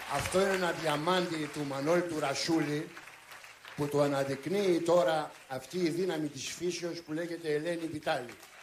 Αυτό είναι ένα διαμάντι του Μανώλη του Ρασούλη που το αναδεικνύει τώρα αυτή η δύναμη της φύσεως που λέγεται Ελένη Βιτάλη.